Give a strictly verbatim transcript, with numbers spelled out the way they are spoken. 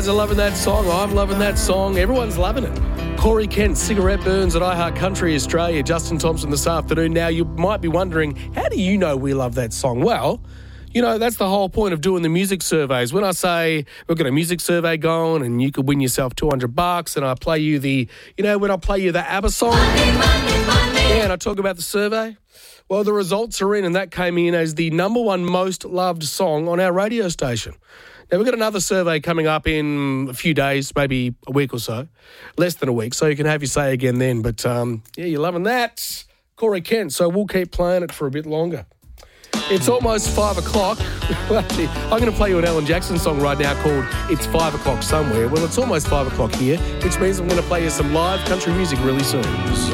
guys are loving that song. I'm loving that song. Everyone's loving it. Corey Kent, Cigarette Burns at iHeart Country Australia. Justin Thompson this afternoon. Now, you might be wondering, how do you know we love that song? Well, you know, that's the whole point of doing the music surveys. When I say we've got a music survey going and you could win yourself two hundred bucks, and I play you the, you know, when I play you the ABBA song, Monday, Monday, Monday. Yeah, and I talk about the survey, well, the results are in, and that came in as the number one most loved song on our radio station. Now, we've got another survey coming up in a few days, maybe a week or so, less than a week, so you can have your say again then. But, um, yeah, you're loving that, Corey Kent, so we'll keep playing it for a bit longer. It's almost five o'clock. Actually, I'm going to play you an Alan Jackson song right now called It's Five O'Clock Somewhere. Well, it's almost five o'clock here, which means I'm going to play you some live country music really soon.